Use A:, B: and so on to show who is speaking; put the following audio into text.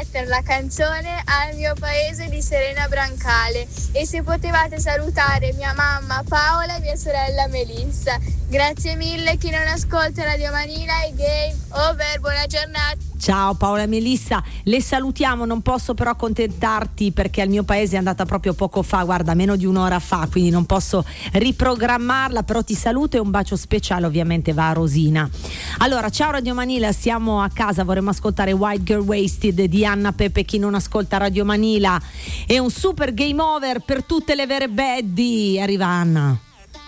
A: mettere la canzone Al mio paese di Serena Brancale e se potevate salutare mia mamma Paola e mia sorella Melissa. Grazie mille, chi non ascolta Radio Manila e Game Over, buona giornata.
B: Ciao Paola e Melissa, le salutiamo, non posso però accontentarti perché al mio paese è andata proprio poco fa, guarda, meno di un'ora fa, quindi non posso riprogrammarla, però ti saluto e un bacio speciale ovviamente va a Rosina. Allora, ciao Radio Manila, siamo a casa, vorremmo ascoltare White Girl Wasted di Anna Pepe, chi non ascolta Radio Manila, e un super game over per tutte le vere baddie. Arriva Anna.